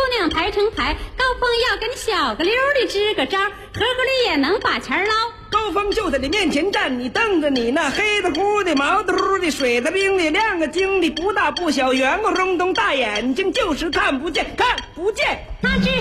娘排成排，高峰要跟小个溜的支个招，合合里也能把钱捞。 高峰就在你面前站，你瞪着你那黑的乎的毛嘟的水的冰的亮个晶的不大不小圆个隆咚大眼睛，就是看不见看不见。 他只